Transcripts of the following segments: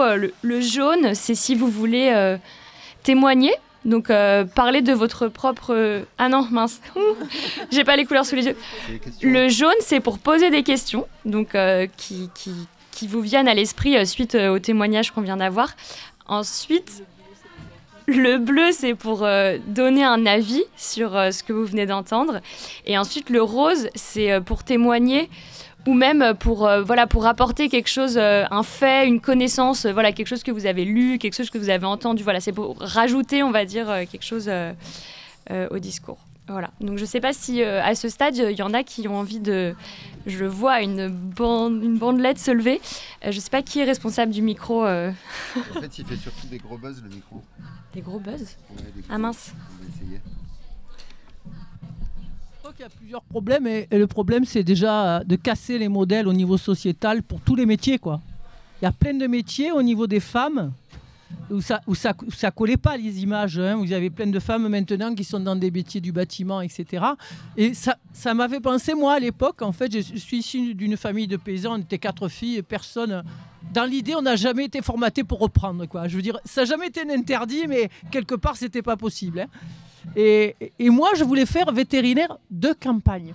le jaune, c'est si vous voulez témoigner. Donc, parler de votre propre... Ah non, mince. J'ai pas les couleurs sous les yeux. Le jaune, c'est pour poser des questions, donc qui vous viennent à l'esprit suite au témoignage qu'on vient d'avoir. Ensuite, le bleu, c'est pour donner un avis sur ce que vous venez d'entendre. Et ensuite, le rose, c'est pour témoigner ou même pour apporter quelque chose, un fait, une connaissance, quelque chose que vous avez lu, quelque chose que vous avez entendu. Voilà, c'est pour rajouter, on va dire, quelque chose au discours. Voilà. Donc, je ne sais pas si, à ce stade, il y en a qui ont envie de... Je vois une bandelette se lever. Je ne sais pas qui est responsable du micro. En fait, il fait surtout des gros buzz, le micro. Des gros buzz ? Ouais, des gros... Ah mince. On va essayer. Il y a plusieurs problèmes et le problème c'est déjà de casser les modèles au niveau sociétal pour tous les métiers, quoi. Il y a plein de métiers au niveau des femmes où ça collait pas les images, hein. Vous avez plein de femmes maintenant qui sont dans des métiers du bâtiment, etc. Et ça m'a fait penser, moi à l'époque, en fait je suis issu d'une famille de paysans, on était 4 filles et personne... Dans l'idée, on n'a jamais été formaté pour reprendre, quoi. Je veux dire, ça n'a jamais été un interdit, mais quelque part, c'était pas possible, hein. Et moi, je voulais faire vétérinaire de campagne.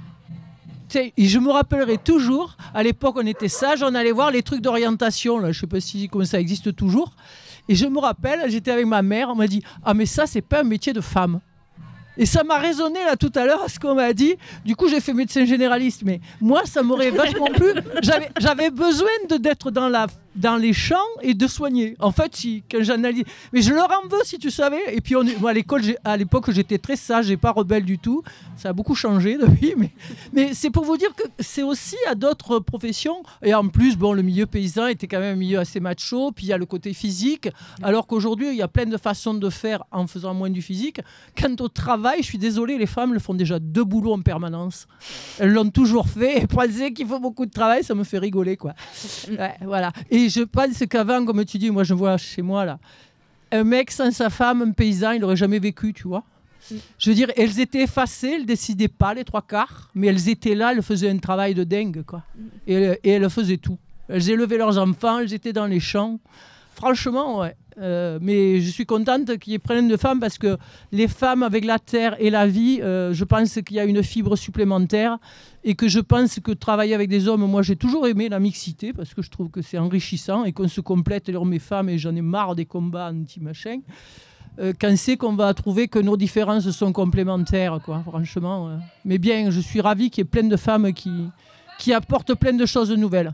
Et je me rappellerai toujours, à l'époque, on était sages, on allait voir les trucs d'orientation, là, je ne sais pas comment ça existe toujours. Et je me rappelle, j'étais avec ma mère, on m'a dit « Ah, mais ça, c'est pas un métier de femme ». Et ça m'a résonné là tout à l'heure à ce qu'on m'a dit. Du coup, j'ai fait médecin généraliste. Mais moi, ça m'aurait vachement plu. J'avais besoin d'être dans les champs et de soigner. En fait, quand j'analyse... Mais je leur en veux, si tu savais. Et puis, moi, à l'époque, j'étais très sage et pas rebelle du tout. Ça a beaucoup changé depuis. Mais c'est pour vous dire que c'est aussi à d'autres professions. Et en plus, le milieu paysan était quand même un milieu assez macho. Puis, il y a le côté physique. Alors qu'aujourd'hui, il y a plein de façons de faire en faisant moins du physique. Quant au travail, je suis désolée, les femmes le font déjà 2 boulots en permanence. Elles l'ont toujours fait. Et penser qu'il faut beaucoup de travail, ça me fait rigoler, quoi. Ouais, voilà. Et je pense qu'avant, comme tu dis, moi je vois chez moi là, un mec sans sa femme, un paysan, il n'aurait jamais vécu, tu vois. Je veux dire, elles étaient effacées, elles ne décidaient pas les 3/4, mais elles étaient là, elles faisaient un travail de dingue, quoi. Et elles faisaient tout. Elles élevaient leurs enfants, elles étaient dans les champs. Franchement, ouais. Mais je suis contente qu'il y ait plein de femmes parce que les femmes avec la terre et la vie, je pense qu'il y a une fibre supplémentaire et que je pense que travailler avec des hommes, moi j'ai toujours aimé la mixité parce que je trouve que c'est enrichissant et qu'on se complète les hommes et femmes et j'en ai marre des combats anti-machin. Quand c'est qu'on va trouver que nos différences sont complémentaires, quoi, franchement. Mais bien, je suis ravie qu'il y ait plein de femmes qui apportent plein de choses nouvelles.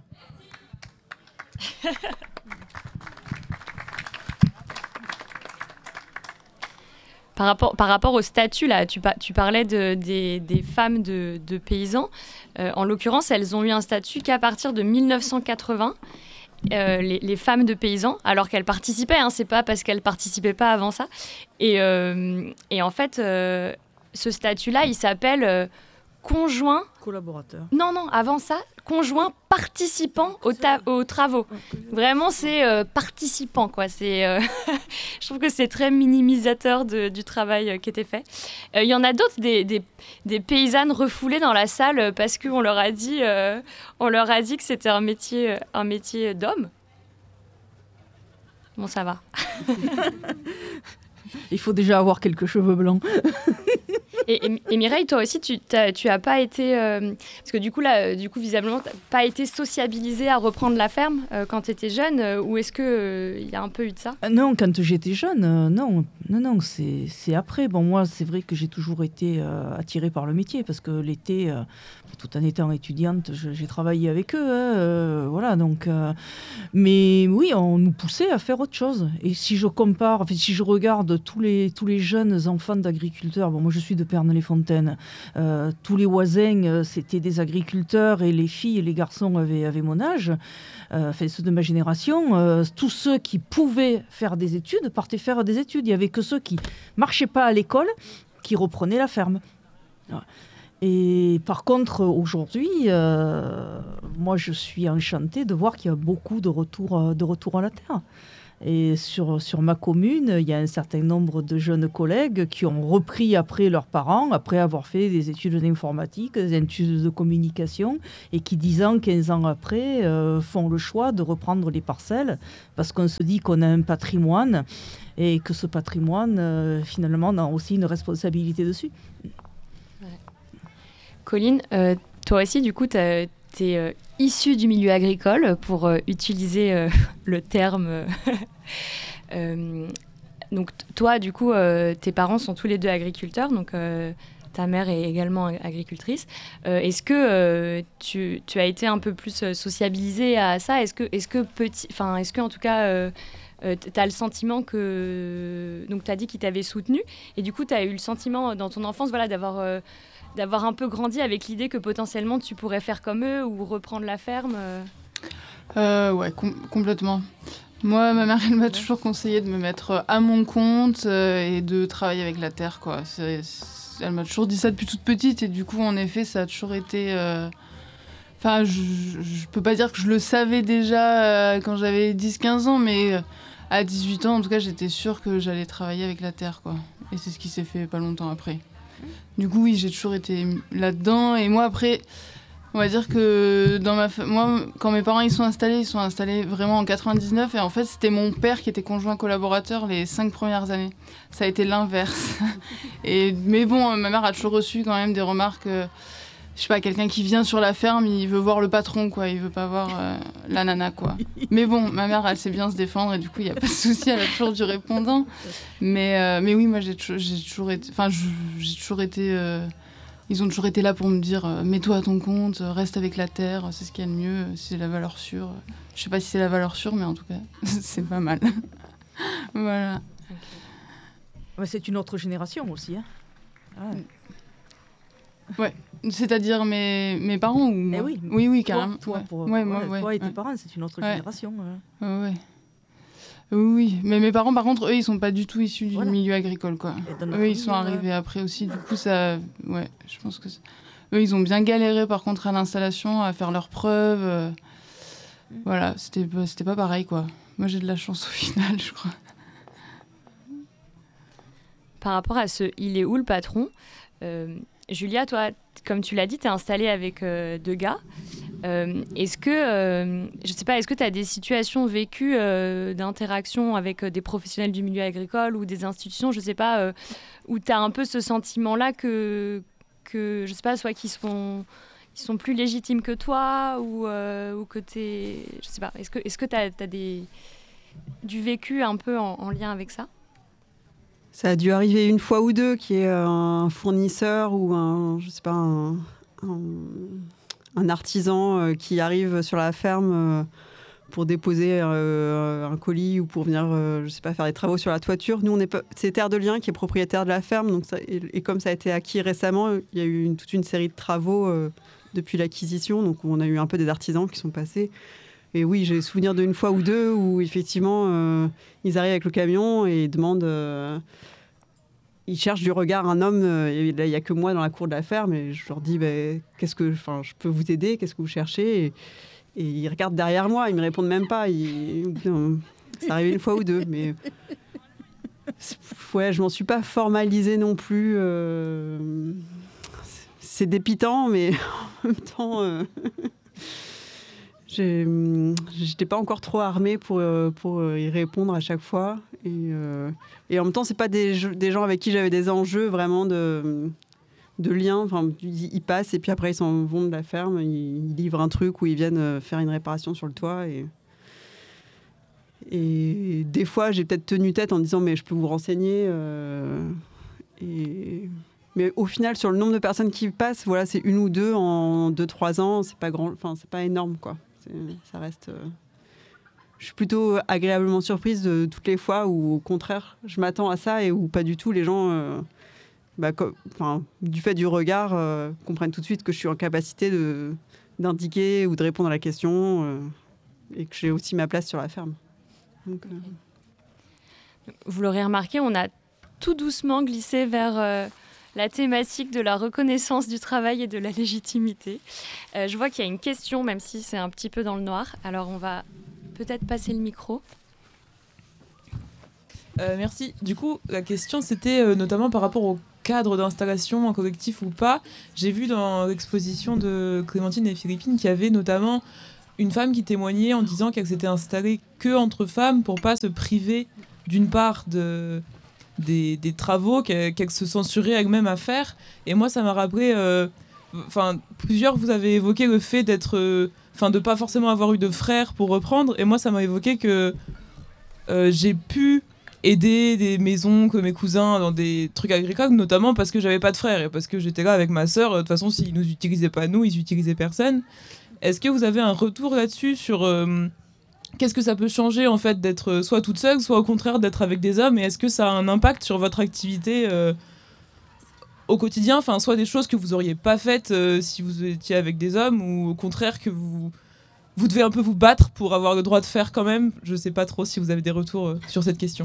Par rapport au statut, là, tu parlais des femmes de paysans. En l'occurrence, elles ont eu un statut qu'à partir de 1980, les femmes de paysans, alors qu'elles participaient. C'est pas parce qu'elles participaient pas avant ça. Et en fait, ce statut-là, il s'appelle conjoint... Collaborateur. Non, avant ça, conjoint participant aux travaux. Vraiment, c'est participant, quoi. Je trouve que c'est très minimisateur du travail qui était fait. Il y en a d'autres, des paysannes refoulées dans la salle parce qu'on leur a dit que c'était un métier d'homme. Bon, ça va. Il faut déjà avoir quelques cheveux blancs. Et Mireille, toi aussi, tu as pas été... parce que du coup, visiblement, tu n'as pas été sociabilisée à reprendre la ferme quand tu étais jeune. Ou est-ce qu'il y a un peu eu de ça ? Non, quand j'étais jeune, non, c'est après. Bon, moi, c'est vrai que j'ai toujours été attirée par le métier parce que l'été, tout en étant étudiante, j'ai travaillé avec eux. Voilà, donc... mais oui, on nous poussait à faire autre chose. Et si je compare, si je regarde tous les jeunes enfants d'agriculteurs, bon, moi, je suis de Pernes-les-Fontaines. Tous les voisins, c'était des agriculteurs et les filles et les garçons avaient mon âge. Ceux de ma génération, tous ceux qui pouvaient faire des études partaient faire des études. Il n'y avait que ceux qui ne marchaient pas à l'école qui reprenaient la ferme. Et par contre, aujourd'hui, moi, je suis enchantée de voir qu'il y a beaucoup de retours à la terre. Et sur ma commune, il y a un certain nombre de jeunes collègues qui ont repris après leurs parents, après avoir fait des études d'informatique, des études de communication, et qui 10 ans, 15 ans après, font le choix de reprendre les parcelles, parce qu'on se dit qu'on a un patrimoine, et que ce patrimoine, finalement, on a aussi une responsabilité dessus. Colline, toi aussi, du coup, tu es issue du milieu agricole, pour utiliser le terme. Donc, toi, du coup, tes parents sont tous les deux agriculteurs, donc ta mère est également agricultrice. Est-ce que tu as été un peu plus sociabilisée à ça ? Est-ce que en tout cas, tu as le sentiment que... Donc, tu as dit qu'ils t'avaient soutenu, et du coup, tu as eu le sentiment dans ton enfance, voilà, d'avoir un peu grandi avec l'idée que potentiellement tu pourrais faire comme eux ou reprendre la ferme. Ouais, complètement. Moi, ma mère, elle m'a toujours conseillé de me mettre à mon compte et de travailler avec la terre, quoi. Elle m'a toujours dit ça depuis toute petite, et du coup, en effet, ça a toujours été... Enfin, je peux pas dire que je le savais déjà quand j'avais 10-15 ans, mais à 18 ans, en tout cas, j'étais sûre que j'allais travailler avec la terre, quoi. Et c'est ce qui s'est fait pas longtemps après. Du coup, oui, j'ai toujours été là-dedans. Et moi, après, on va dire que moi, quand mes parents ils sont installés vraiment en 99. Et en fait, c'était mon père qui était conjoint collaborateur les 5 premières années. Ça a été l'inverse. Mais bon, ma mère a toujours reçu quand même des remarques... je sais pas, quelqu'un qui vient sur la ferme, il veut voir le patron, quoi. Il veut pas voir la nana, quoi. Mais bon, ma mère, elle sait bien se défendre, et du coup, il y a pas de souci, elle a toujours du répondant. Mais oui, moi, j'ai toujours été... Enfin, j'ai toujours été... ils ont toujours été là pour me dire mets-toi à ton compte, reste avec la terre, c'est ce qu'il y a de mieux, c'est la valeur sûre. Je sais pas si c'est la valeur sûre, mais en tout cas, c'est pas mal. Voilà. Ouais, c'est une autre génération aussi, hein. Ah. Ouais, c'est-à-dire mes parents ou moi ? Oui, carrément. Toi et tes parents, c'est une autre génération. Ouais. Oui, mais mes parents, par contre, eux, ils sont pas du tout issus du milieu agricole, quoi. Eux, ils sont arrivés après aussi, du coup, ça... Ouais, je pense que... Eux, ils ont bien galéré, par contre, à l'installation, à faire leurs preuves. Voilà, c'était pas pareil, quoi. Moi, j'ai de la chance au final, je crois. Par rapport à ce « il est où le patron ?» Julia, toi, comme tu l'as dit, tu es installée avec 2 gars. Est-ce que, je sais pas, est-ce que tu as des situations vécues d'interaction avec des professionnels du milieu agricole ou des institutions, je sais pas, où tu as un peu ce sentiment-là que, je sais pas, soit qu'ils sont plus légitimes que toi ou que t'es... Je sais pas, est-ce que tu as du vécu un peu en lien avec ça ? Ça a dû arriver une fois ou deux qu'il y ait un fournisseur ou un artisan qui arrive sur la ferme pour déposer un colis ou pour venir, je sais pas, faire des travaux sur la toiture. Nous, c'est Terre de Liens qui est propriétaire de la ferme. Donc et comme ça a été acquis récemment, il y a eu toute une série de travaux depuis l'acquisition. Donc on a eu un peu des artisans qui sont passés. Et oui, j'ai souvenir d'une fois ou deux où effectivement, ils arrivent avec le camion et ils demandent... ils cherchent du regard un homme. Et là, il n'y a que moi dans la cour de la ferme. Et je leur dis, je peux vous aider ? Qu'est-ce que vous cherchez ? Et ils regardent derrière moi. Ils ne me répondent même pas. C'est arrivé une fois ou deux. Mais ouais, je ne m'en suis pas formalisée non plus. C'est dépitant, mais en même temps... J'étais pas encore trop armée pour y répondre à chaque fois. Et en même temps, c'est pas des gens avec qui j'avais des enjeux vraiment de lien. Enfin, ils passent et puis après, ils s'en vont de la ferme. Ils livrent un truc ou ils viennent faire une réparation sur le toit. Et des fois, j'ai peut-être tenu tête en disant « mais je peux vous renseigner ». Mais au final, sur le nombre de personnes qui passent, voilà, c'est 1 ou 2 en 2-3 ans. C'est pas grand, enfin, c'est pas énorme, quoi. Ça reste... Je suis plutôt agréablement surprise de toutes les fois où, au contraire, je m'attends à ça et où pas du tout les gens, du fait du regard, comprennent tout de suite que je suis en capacité d'indiquer ou de répondre à la question et que j'ai aussi ma place sur la ferme. Donc, Vous l'aurez remarqué, on a tout doucement glissé vers la thématique de la reconnaissance du travail et de la légitimité. Je vois qu'il y a une question, même si c'est un petit peu dans le noir. Alors, on va peut-être passer le micro. Merci. Du coup, la question, c'était notamment par rapport au cadre d'installation en collectif ou pas. J'ai vu dans l'exposition de Clémentine et Philippine qu'il y avait notamment une femme qui témoignait en disant qu'elle s'était installée que entre femmes pour pas se priver d'une part des travaux qu'elle se censurait elle-même à faire. Et moi, ça m'a rappelé... plusieurs, vous avez évoqué le fait d'être... de pas forcément avoir eu de frères pour reprendre. Et moi, ça m'a évoqué que j'ai pu aider des maisons comme mes cousins dans des trucs agricoles, notamment parce que j'avais pas de frères et parce que j'étais là avec ma sœur. De toute façon, s'ils nous utilisaient pas nous, ils utilisaient personne. Est-ce que vous avez un retour là-dessus sur qu'est-ce que ça peut changer en fait d'être soit toute seule, soit au contraire d'être avec des hommes, et est-ce que ça a un impact sur votre activité au quotidien, enfin soit des choses que vous auriez pas faites si vous étiez avec des hommes, ou au contraire que vous devez un peu vous battre pour avoir le droit de faire quand même. Je sais pas trop si vous avez des retours sur cette question.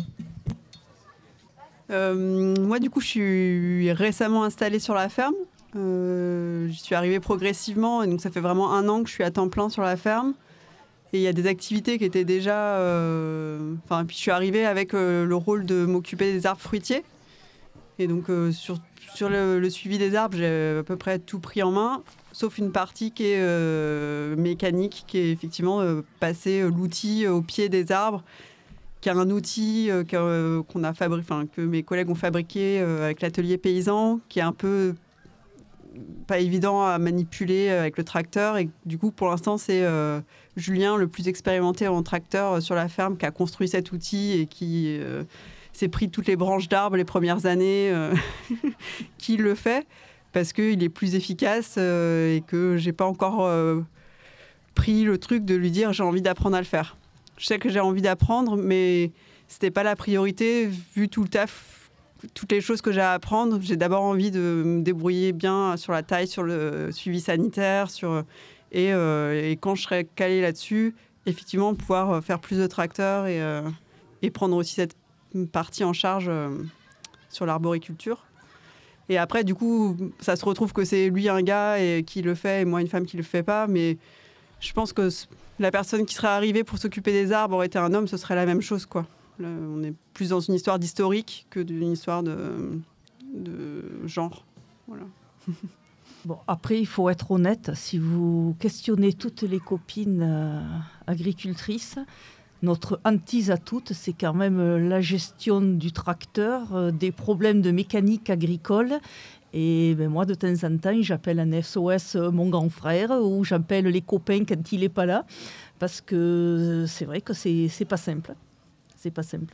Moi du coup je suis récemment installée sur la ferme. J'y suis arrivée progressivement et donc ça fait vraiment 1 an que je suis à temps plein sur la ferme. Et il y a des activités qui étaient déjà... puis je suis arrivée avec le rôle de m'occuper des arbres fruitiers. Et donc sur le suivi des arbres, j'ai à peu près tout pris en main, sauf une partie qui est mécanique, qui est effectivement passer l'outil au pied des arbres, qui est un outil qu'on a que mes collègues ont fabriqué avec l'atelier paysan, qui est un peu pas évident à manipuler avec le tracteur. Et du coup, pour l'instant, c'est Julien, le plus expérimenté en tracteur sur la ferme, qui a construit cet outil et qui s'est pris toutes les branches d'arbres les premières années, qui le fait, parce qu'il est plus efficace et que j'ai pas encore pris le truc de lui dire j'ai envie d'apprendre à le faire. Je sais que j'ai envie d'apprendre, mais c'était pas la priorité, vu tout le taf, toutes les choses que j'ai à apprendre. J'ai d'abord envie de me débrouiller bien sur la taille, sur le suivi sanitaire, et quand je serai calée là-dessus, effectivement, pouvoir faire plus de tracteurs et prendre aussi cette partie en charge sur l'arboriculture. Et après, du coup, ça se retrouve que c'est lui un gars qui le fait et moi une femme qui le fait pas. Mais je pense que la personne qui serait arrivée pour s'occuper des arbres aurait été un homme, ce serait la même chose, quoi. Là, on est plus dans une histoire d'historique que d'une histoire de genre. Voilà. Bon, après, il faut être honnête. Si vous questionnez toutes les copines agricultrices, notre hantise à toutes, c'est quand même la gestion du tracteur, des problèmes de mécanique agricole. Et moi, de temps en temps, j'appelle un SOS mon grand frère, ou j'appelle les copains quand il n'est pas là, parce que c'est vrai que c'est pas simple. C'est pas simple.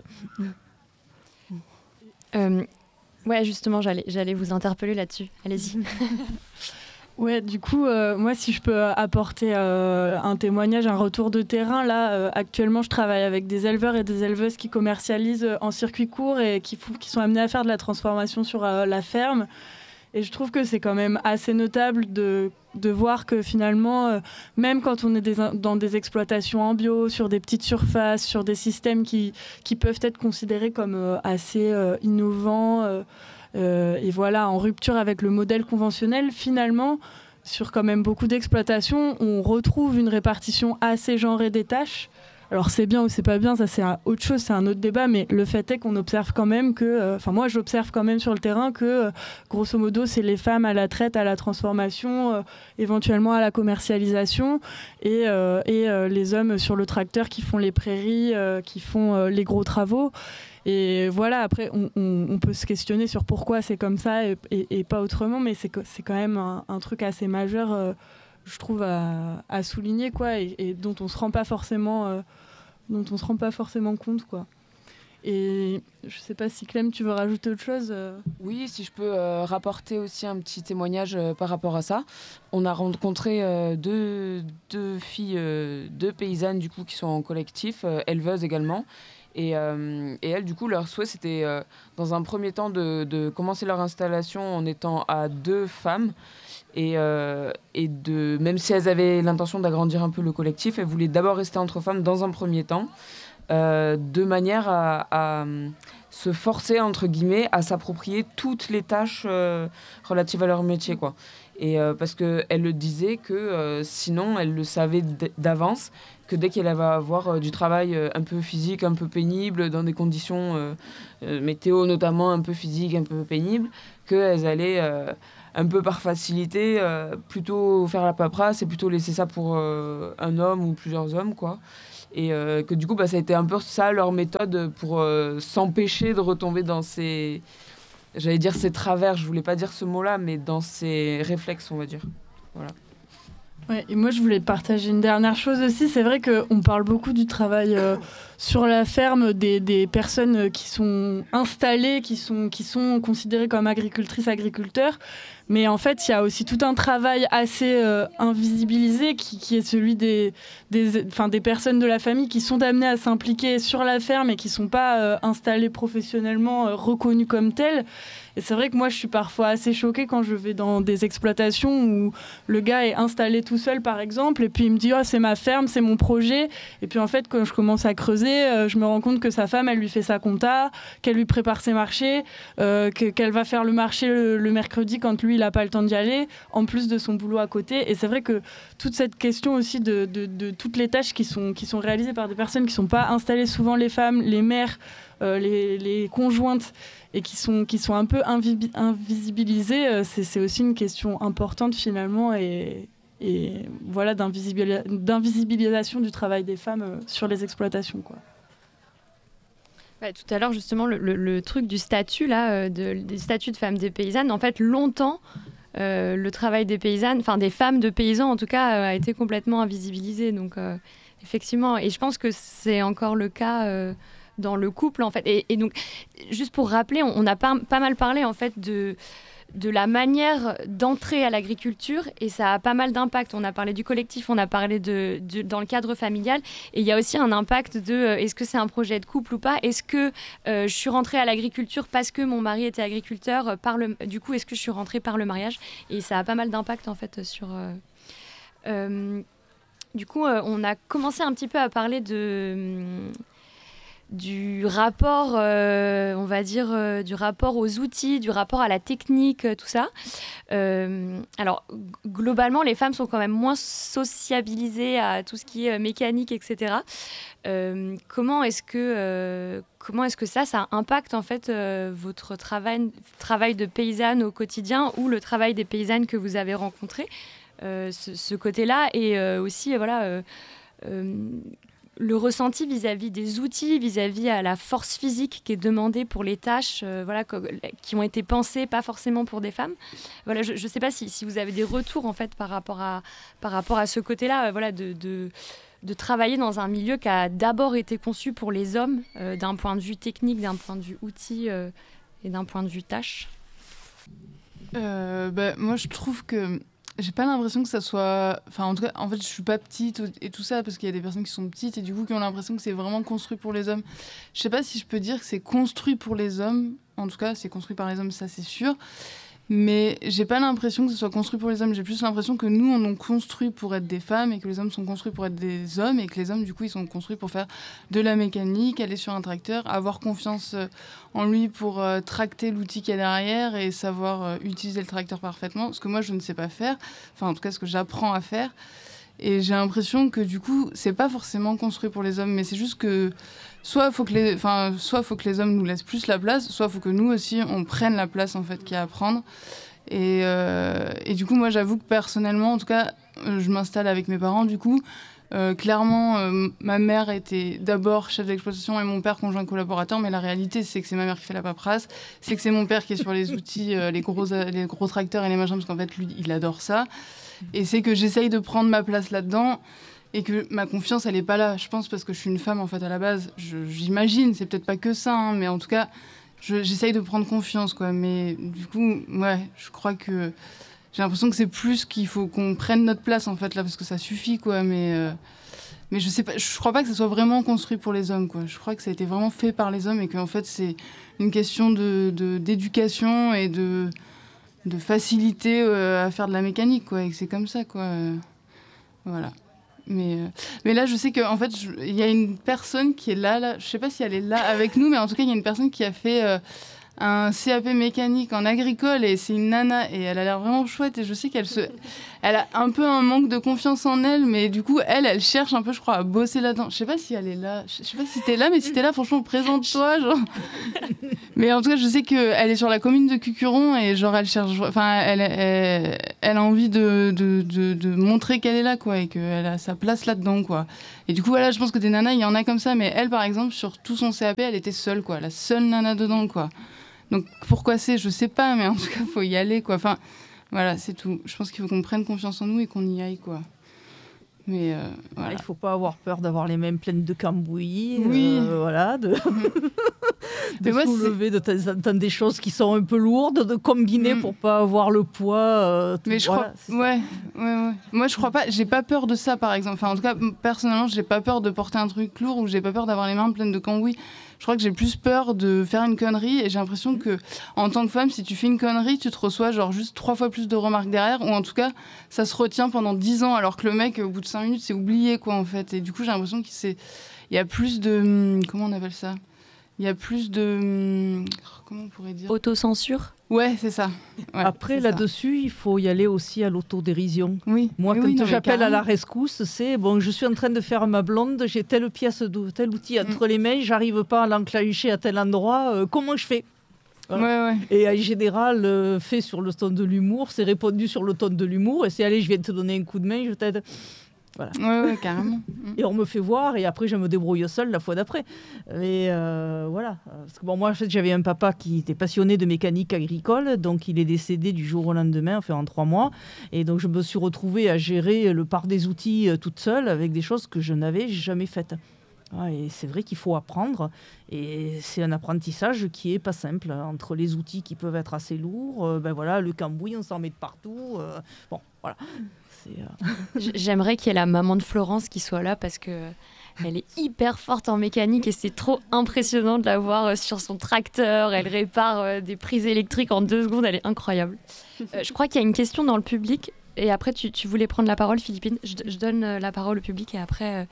Ouais, justement, j'allais vous interpeller là-dessus. Allez-y. Ouais, du coup, moi, si je peux apporter un témoignage, un retour de terrain, là, actuellement, je travaille avec des éleveurs et des éleveuses qui commercialisent en circuit court et qui sont amenés à faire de la transformation sur la ferme. Et je trouve que c'est quand même assez notable de voir que finalement, même quand on est dans des exploitations en bio, sur des petites surfaces, sur des systèmes qui peuvent être considérés comme assez innovants, et voilà, en rupture avec le modèle conventionnel, finalement, sur quand même beaucoup d'exploitations, on retrouve une répartition assez genrée des tâches. Alors c'est bien ou c'est pas bien, ça c'est autre chose, c'est un autre débat, mais le fait est qu'on observe quand même que, moi j'observe quand même sur le terrain que, grosso modo, c'est les femmes à la traite, à la transformation, éventuellement à la commercialisation, et les hommes sur le tracteur qui font les prairies, qui font les gros travaux. Et voilà, après, on peut se questionner sur pourquoi c'est comme ça et pas autrement, mais c'est quand même un truc assez majeur, je trouve, à souligner, quoi, et dont on se rend pas forcément compte, quoi. Et je sais pas si Clem, tu veux rajouter autre chose Oui, si je peux rapporter aussi un petit témoignage par rapport à ça. On a rencontré deux filles, 2 paysannes du coup qui sont en collectif, éleveuses également. Et elles, du coup, leur souhait, c'était dans un premier temps de commencer leur installation en étant à 2 femmes. Et même si elles avaient l'intention d'agrandir un peu le collectif, elles voulaient d'abord rester entre femmes dans un premier temps, de manière à se forcer, entre guillemets, à s'approprier toutes les tâches relatives à leur métier, quoi. Et parce qu'elle le disait que sinon, elle le savait d'avance, que dès qu'elle va avoir du travail un peu physique, un peu pénible, dans des conditions météo notamment un peu physiques, un peu pénibles, qu'elles allaient un peu par facilité plutôt faire la paperasse et plutôt laisser ça pour un homme ou plusieurs hommes, quoi. Et que du coup, ça a été un peu ça leur méthode pour s'empêcher de retomber dans ces... J'allais dire ces travers, je voulais pas dire ce mot-là, mais dans ces réflexes, on va dire. Voilà. Ouais, et moi, je voulais partager une dernière chose aussi. C'est vrai qu'on parle beaucoup du travail sur la ferme des personnes qui sont installées, qui sont considérées comme agricultrices, agriculteurs. Mais en fait, il y a aussi tout un travail assez invisibilisé qui est celui des personnes de la famille qui sont amenées à s'impliquer sur la ferme et qui ne sont pas installées professionnellement, reconnues comme telles. Et c'est vrai que moi, je suis parfois assez choquée quand je vais dans des exploitations où le gars est installé tout seul, par exemple, et puis il me dit « Oh, c'est ma ferme, c'est mon projet ». Et puis en fait, quand je commence à creuser, je me rends compte que sa femme, elle lui fait sa compta, qu'elle lui prépare ses marchés, qu'elle va faire le marché le mercredi quand lui, il n'a pas le temps d'y aller, en plus de son boulot à côté. Et c'est vrai que toute cette question aussi de toutes les tâches qui sont réalisées par des personnes qui ne sont pas installées, souvent les femmes, les mères, les conjointes, et qui sont un peu invisibilisées, c'est aussi une question importante finalement et voilà d'invisibilisation du travail des femmes sur les exploitations, quoi. Ouais, tout à l'heure justement le truc du statut là, des statuts de femmes des paysannes, en fait longtemps le travail des paysannes, enfin des femmes de paysans en tout cas, a été complètement invisibilisé, donc effectivement, et je pense que c'est encore le cas dans le couple en fait, et donc juste pour rappeler, on a pas mal parlé en fait de la manière d'entrer à l'agriculture, et ça a pas mal d'impact. On a parlé du collectif, on a parlé dans le cadre familial, et il y a aussi un impact de est-ce que c'est un projet de couple ou pas, est-ce que je suis rentrée à l'agriculture parce que mon mari était agriculteur, du coup est-ce que je suis rentrée par le mariage, et ça a pas mal d'impact en fait sur... du coup on a commencé un petit peu à parler du rapport, on va dire, du rapport aux outils, du rapport à la technique, tout ça. Alors, globalement, les femmes sont quand même moins sociabilisées à tout ce qui est mécanique, etc. Comment est-ce que ça impacte en fait votre travail de paysanne au quotidien, ou le travail des paysannes que vous avez rencontrées, ce côté-là, et aussi, le ressenti vis-à-vis des outils, vis-à-vis à la force physique qui est demandée pour les tâches qui ont été pensées pas forcément pour des femmes. Voilà, je ne sais pas si vous avez des retours en fait par rapport à ce côté-là, de travailler dans un milieu qui a d'abord été conçu pour les hommes, d'un point de vue technique, d'un point de vue outil et d'un point de vue tâche. Moi, je trouve que j'ai pas l'impression que ça soit... Enfin, en tout cas, en fait, je suis pas petite et tout ça, parce qu'il y a des personnes qui sont petites et du coup qui ont l'impression que c'est vraiment construit pour les hommes. Je sais pas si je peux dire que c'est construit pour les hommes. En tout cas, c'est construit par les hommes, ça c'est sûr. Mais j'ai pas l'impression que ce soit construit pour les hommes. J'ai plus l'impression que nous, on est construit pour être des femmes et que les hommes sont construits pour être des hommes, et que les hommes, du coup, ils sont construits pour faire de la mécanique, aller sur un tracteur, avoir confiance en lui pour tracter l'outil qu'il y a derrière et savoir utiliser le tracteur parfaitement. Ce que moi, je ne sais pas faire. Enfin, en tout cas, ce que j'apprends à faire. Et j'ai l'impression que, du coup, c'est pas forcément construit pour les hommes, mais c'est juste que soit il faut que les hommes nous laissent plus la place, soit il faut que nous aussi, on prenne la place, en fait, qu'il y a à prendre. Et du coup, moi, j'avoue que personnellement, en tout cas, je m'installe avec mes parents, du coup. Clairement, ma mère était d'abord chef d'exploitation et mon père conjoint collaborateur, mais la réalité, c'est que c'est ma mère qui fait la paperasse, c'est que c'est mon père qui est sur les outils, les gros tracteurs et les machins, parce qu'en fait, lui, il adore ça. Et c'est que j'essaye de prendre ma place là-dedans, et que ma confiance, elle n'est pas là. Je pense parce que je suis une femme, en fait, à la base. J'imagine, c'est peut-être pas que ça, hein, mais en tout cas, j'essaye de prendre confiance, quoi. Mais du coup, ouais, je crois que j'ai l'impression que c'est plus qu'il faut qu'on prenne notre place, en fait, là, parce que ça suffit, quoi. Mais je sais pas, je crois pas que ça soit vraiment construit pour les hommes, quoi. Je crois que ça a été vraiment fait par les hommes, et qu'en fait, c'est une question d'éducation et de facilité à faire de la mécanique, quoi. Et que c'est comme ça, quoi. Voilà. Mais là, je sais qu'en fait, il y a une personne qui est là. Je sais pas si elle est là avec nous, mais en tout cas, il y a une personne qui a fait un CAP mécanique en agricole et c'est une nana et elle a l'air vraiment chouette et je sais elle a un peu un manque de confiance en elle, mais du coup, elle cherche un peu, je crois, à bosser là-dedans. Je sais pas si elle est là. Je sais pas si t'es là, mais si t'es là, franchement, présente-toi, genre. Mais en tout cas, je sais qu'elle est sur la commune de Cucuron et genre, elle cherche, enfin, elle a envie de montrer qu'elle est là, quoi, et qu'elle a sa place là-dedans, quoi. Et du coup, voilà, je pense que des nanas, il y en a comme ça, mais elle, par exemple, sur tout son CAP, elle était seule, quoi, la seule nana dedans, quoi. Donc, pourquoi je sais pas, mais en tout cas, il faut y aller, quoi. Enfin, voilà, c'est tout. Je pense qu'il faut qu'on prenne confiance en nous et qu'on y aille, quoi. Mais voilà. Il ne faut pas avoir peur d'avoir les mains pleines de cambouis, oui. Voilà, de soulever de temps en temps des choses qui sont un peu lourdes, de combiner pour pas avoir le poids. Mais je crois, ouais. Moi, je crois pas. J'ai pas peur de ça, par exemple. Enfin, en tout cas, personnellement, j'ai pas peur de porter un truc lourd ou j'ai pas peur d'avoir les mains pleines de cambouis. Je crois que j'ai plus peur de faire une connerie et j'ai l'impression que, en tant que femme, si tu fais une connerie, tu te reçois genre juste 3 fois plus de remarques derrière, ou en tout cas, ça se retient pendant 10 ans, alors que le mec, au bout de 5 minutes, c'est oublié, quoi, en fait. Et du coup, j'ai l'impression qu'il y a plus de... Comment on appelle ça ? Il y a plus de... Comment on pourrait dire ? Autocensure ? Ouais, c'est ça. Ouais, après, là-dessus, il faut y aller aussi à l'autodérision. Oui. Moi, quand j'appelle à la rescousse, c'est bon, je suis en train de faire ma blonde, j'ai telle pièce, tel outil entre les mains, j'arrive pas à l'enclencher à tel endroit, comment je fais ? Voilà. Ouais. Et en général, fait sur le ton de l'humour, c'est répondu sur le ton de l'humour, et c'est allez, je viens de te donner un coup de main, je t'aide. Voilà. Ouais, carrément. Et on me fait voir et après je me débrouille seule la fois d'après. Et voilà. Parce que bon, moi en fait, j'avais un papa qui était passionné de mécanique agricole, donc il est décédé du jour au lendemain, enfin en 3 mois. Et donc je me suis retrouvée à gérer le parc des outils toute seule avec des choses que je n'avais jamais faites. Et c'est vrai qu'il faut apprendre, et c'est un apprentissage qui est pas simple, entre les outils qui peuvent être assez lourds, le cambouis, on s'en met de partout. Bon, voilà. J'aimerais qu'il y ait la maman de Florence qui soit là parce que elle est hyper forte en mécanique et c'est trop impressionnant de la voir sur son tracteur. Elle répare des prises électriques en 2 secondes, elle est incroyable. Je crois qu'il y a une question dans le public et après tu voulais prendre la parole, Philippine. Je donne la parole au public et après...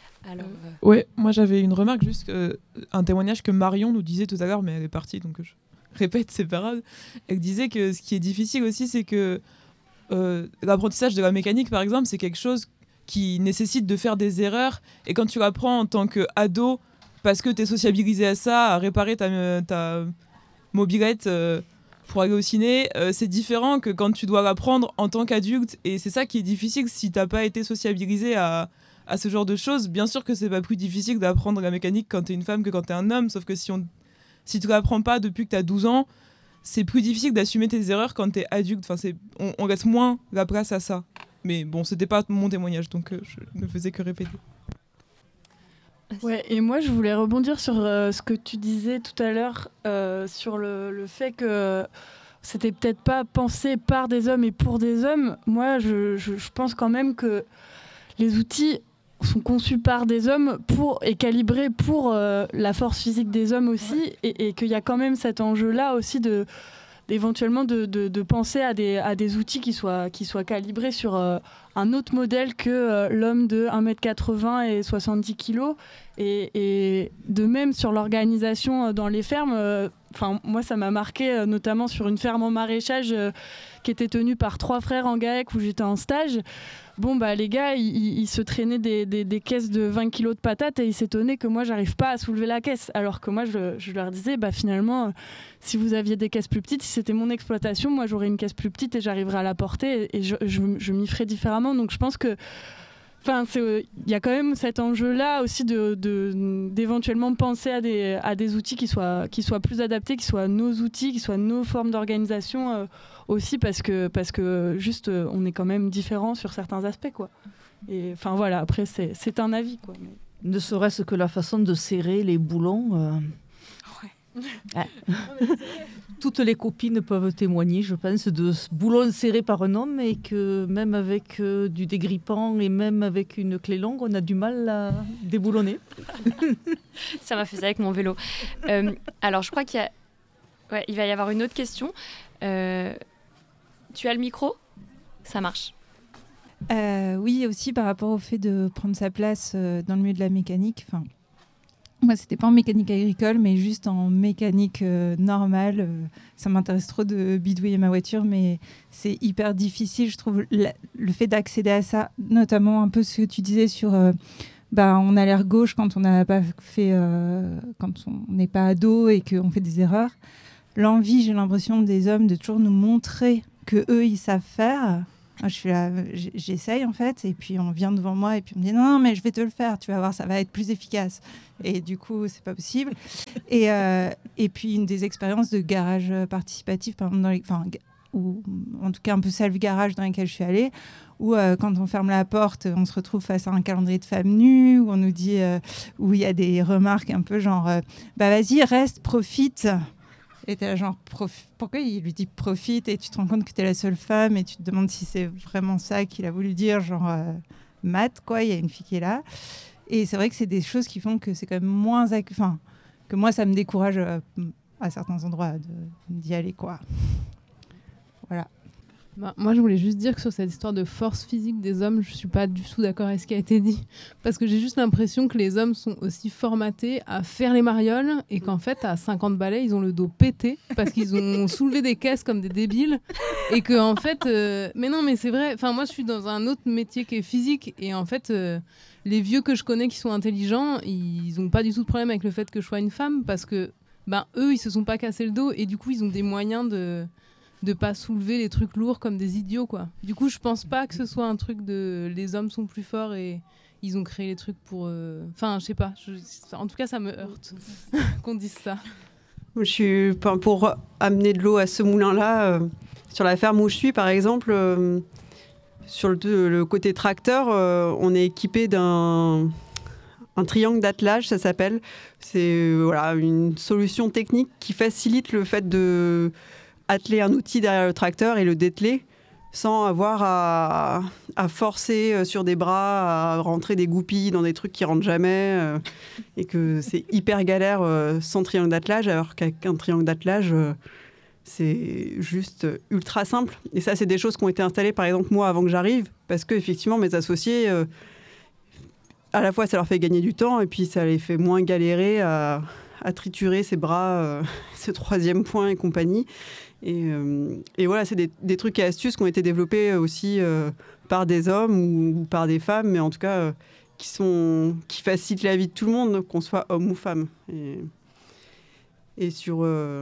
Ouais, moi j'avais une remarque, juste un témoignage que Marion nous disait tout à l'heure, mais elle est partie donc je répète, c'est pas grave. Elle disait que ce qui est difficile aussi, c'est que l'apprentissage de la mécanique, par exemple, c'est quelque chose qui nécessite de faire des erreurs. Et quand tu l'apprends en tant qu'ado, parce que tu es sociabilisé à ça, à réparer ta mobilette pour aller au ciné, c'est différent que quand tu dois l'apprendre en tant qu'adulte. Et c'est ça qui est difficile si tu n'as pas été sociabilisé à ce genre de choses. Bien sûr que c'est pas plus difficile d'apprendre la mécanique quand tu es une femme que quand tu es un homme, sauf que si tu ne l'apprends pas depuis que tu as 12 ans, c'est plus difficile d'assumer tes erreurs quand t'es adulte. Enfin, on laisse moins la place à ça. Mais bon, c'était pas mon témoignage, donc je ne faisais que répéter. Ouais, et moi, je voulais rebondir sur ce que tu disais tout à l'heure, sur le fait que c'était peut-être pas pensé par des hommes et pour des hommes. Moi, je pense quand même que les outils sont conçus par des hommes et calibrés pour la force physique des hommes aussi, et qu'il y a quand même cet enjeu-là aussi éventuellement de penser à des outils qui soient calibrés sur un autre modèle que l'homme de 1m80 et 70 kg, et de même sur l'organisation dans les fermes. Moi, ça m'a marqué, notamment sur une ferme en maraîchage qui était tenue par 3 frères en GAEC où j'étais en stage. Bon, les gars, ils se traînaient des caisses de 20 kilos de patates et ils s'étonnaient que moi, j'arrive pas à soulever la caisse. Alors que moi, je leur disais, finalement, si vous aviez des caisses plus petites, si c'était mon exploitation, moi, j'aurais une caisse plus petite et j'arriverais à la porter et je m'y ferais différemment. Donc, je pense que il y a quand même cet enjeu-là aussi d'éventuellement penser à des outils qui soient plus adaptés, qui soient nos outils, qui soient nos formes d'organisation aussi, parce que juste on est quand même différents sur certains aspects, quoi. Et voilà, après c'est un avis, quoi. Mais... Ne serait-ce que la façon de serrer les boulons. Toutes les copines peuvent témoigner, je pense, de ce boulon serré par un homme, et que même avec du dégrippant et même avec une clé longue, on a du mal à déboulonner. Ça m'a fait ça avec mon vélo. Alors, je crois qu'il va y avoir une autre question. Tu as le micro ? Ça marche. Oui, aussi par rapport au fait de prendre sa place dans le milieu de la mécanique. Enfin, moi, c'était pas en mécanique agricole, mais juste en mécanique normale. Ça m'intéresse trop de bidouiller ma voiture, mais c'est hyper difficile, je trouve, le fait d'accéder à ça, notamment un peu ce que tu disais sur... on a l'air gauche quand on n'a pas fait... quand on n'est pas ado et qu'on fait des erreurs. L'envie, j'ai l'impression, des hommes de toujours nous montrer qu'eux, ils savent faire... Moi, je suis là, j'essaye en fait, et puis on vient devant moi et puis on me dit non, mais je vais te le faire, tu vas voir, ça va être plus efficace. Et du coup, c'est pas possible. Et puis une des expériences de garage participatif, par exemple, ou en tout cas un peu self-garage dans lesquels je suis allée, où quand on ferme la porte, on se retrouve face à un calendrier de femmes nues, où on nous dit, où il y a des remarques un peu genre, vas-y, reste, profite. Et t'es là genre, pourquoi il lui dit profite et tu te rends compte que t'es la seule femme et tu te demandes si c'est vraiment ça qu'il a voulu dire, genre Matt, quoi, il y a une fille qui est là. Et c'est vrai que c'est des choses qui font que c'est quand même moins... que moi, ça me décourage à certains endroits d'y aller, quoi. Voilà. Moi, je voulais juste dire que sur cette histoire de force physique des hommes, je suis pas du tout d'accord avec ce qui a été dit. Parce que j'ai juste l'impression que les hommes sont aussi formatés à faire les marioles et qu'en fait, à 50 balais, ils ont le dos pété parce qu'ils ont soulevé des caisses comme des débiles. Et que, en fait... Mais non, mais c'est vrai. Enfin, moi, je suis dans un autre métier qui est physique. Et en fait, les vieux que je connais qui sont intelligents, ils ont pas du tout de problème avec le fait que je sois une femme parce que, eux, ils se sont pas cassés le dos et du coup, ils ont des moyens de pas soulever les trucs lourds comme des idiots, quoi. Du coup, je pense pas que ce soit un truc de les hommes sont plus forts et ils ont créé les trucs pour... Enfin, je sais pas. En tout cas, ça me heurte qu'on dise ça. Je suis pour amener de l'eau à ce moulin-là. Sur la ferme où je suis, par exemple, sur le côté tracteur, on est équipé d'un triangle d'attelage, ça s'appelle. C'est une solution technique qui facilite le fait de atteler un outil derrière le tracteur et le dételer sans avoir à forcer sur des bras, à rentrer des goupilles dans des trucs qui rentrent jamais et que c'est hyper galère sans triangle d'attelage, alors qu'avec un triangle d'attelage, c'est juste ultra simple. Et ça, c'est des choses qui ont été installées, par exemple, moi, avant que j'arrive, parce que effectivement, mes associés, à la fois, ça leur fait gagner du temps et puis ça les fait moins galérer à triturer ses bras, ce troisième point et compagnie. Et voilà, c'est des trucs et astuces qui ont été développés aussi par des hommes ou par des femmes, mais en tout cas qui facilitent la vie de tout le monde, qu'on soit homme ou femme. Et sur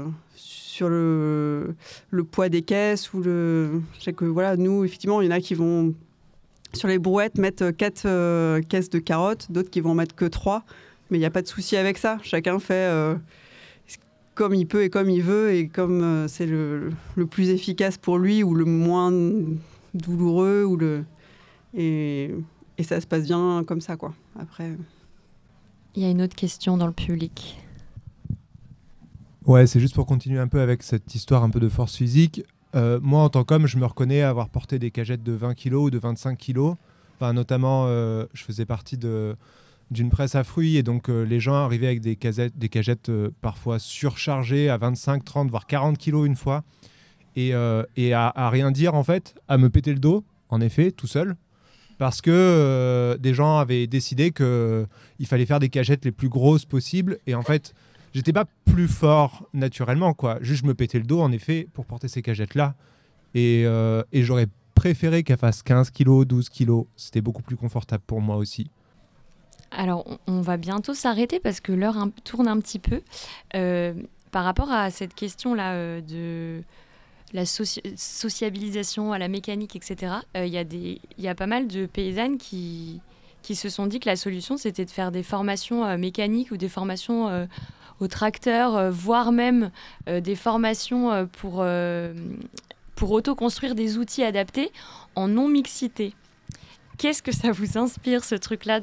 le poids des caisses, je sais que voilà, nous, effectivement, il y en a qui vont sur les brouettes mettre 4 caisses de carottes, d'autres qui vont en mettre que 3, mais il n'y a pas de souci avec ça. Chacun fait... comme il peut et comme il veut, et comme c'est le plus efficace pour lui, ou le moins douloureux, et ça se passe bien comme ça, quoi. Après... Il y a une autre question dans le public. Ouais, c'est juste pour continuer un peu avec cette histoire un peu de force physique. Moi, en tant qu'homme, je me reconnais avoir porté des cagettes de 20 kg ou de 25 kg. Enfin, notamment, je faisais partie d'une presse à fruits et donc les gens arrivaient avec des cagettes parfois surchargées à 25, 30, voire 40 kilos une fois et à rien dire en fait, à me péter le dos, en effet, tout seul, parce que des gens avaient décidé qu'il fallait faire des cagettes les plus grosses possibles et en fait, j'étais pas plus fort naturellement, quoi. Juste je me pétais le dos en effet pour porter ces cagettes-là et j'aurais préféré qu'elles fassent 15 kilos, 12 kilos, c'était beaucoup plus confortable pour moi aussi. Alors, on va bientôt s'arrêter parce que l'heure tourne un petit peu. Par rapport à cette question-là de la sociabilisation à la mécanique, etc., il y a pas mal de paysannes qui se sont dit que la solution, c'était de faire des formations mécaniques ou des formations au tracteur, voire même des formations pour autoconstruire des outils adaptés en non-mixité. Qu'est-ce que ça vous inspire, ce truc-là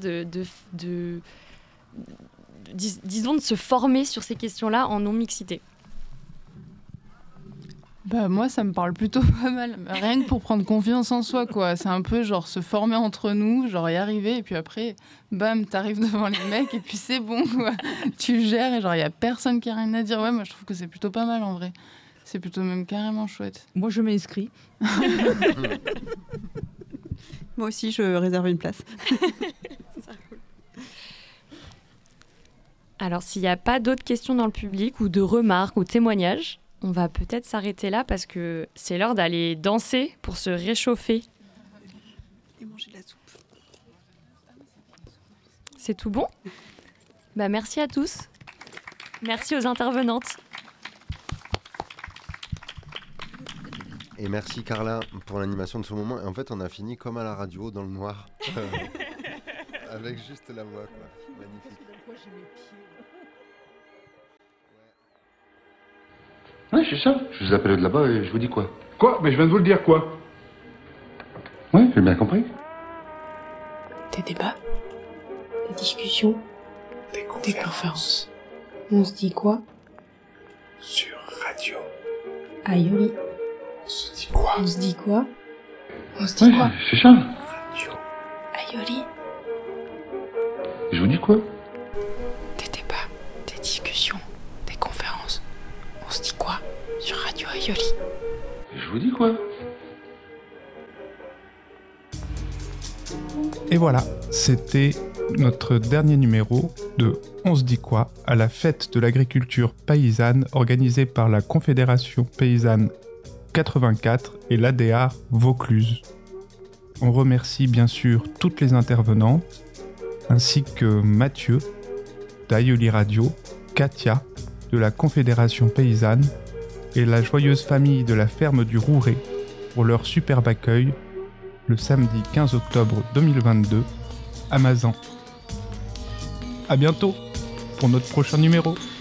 disons, de se former sur ces questions-là en non-mixité ? Moi, ça me parle plutôt pas mal. Rien que pour prendre confiance en soi, quoi. C'est un peu genre se former entre nous, genre y arriver, et puis après, bam, t'arrives devant les mecs, et puis c'est bon, quoi. Tu gères, et genre, il y a personne qui a rien à dire. Ouais, moi, je trouve que c'est plutôt pas mal, en vrai. C'est plutôt même carrément chouette. Moi, je m'inscris. Moi aussi, je réserve une place. Alors, s'il n'y a pas d'autres questions dans le public ou de remarques ou témoignages, on va peut-être s'arrêter là parce que c'est l'heure d'aller danser pour se réchauffer. Et manger de la soupe. C'est tout bon ? Merci à tous. Merci aux intervenantes. Et merci Carla pour l'animation de ce moment. Et en fait, on a fini comme à la radio, dans le noir. Avec juste la voix, quoi. Magnifique. Oui, c'est ça. Je vous appelle de là-bas et je vous dis quoi? Quoi? Mais je viens de vous le dire, quoi? Oui, j'ai bien compris. Des débats, des discussions, des conférences. On se dit quoi? Sur radio. Aïoli. On se dit quoi? On se dit quoi? On se dit quoi? C'est ça. Radio. Aïoli. Je vous dis quoi? Des débats, des discussions, des conférences. On se dit quoi? Sur Radio Aïoli. Je vous dis quoi? Et voilà, c'était notre dernier numéro de On se dit quoi à la fête de l'agriculture paysanne organisée par la Confédération paysanne 84 et l'ADR Vaucluse. On remercie bien sûr toutes les intervenantes, ainsi que Mathieu d'Aïoli Radio, Katia de la Confédération paysanne et la joyeuse famille de la ferme du Rouret pour leur superbe accueil le samedi 15 octobre 2022 à Mazan. À bientôt pour notre prochain numéro.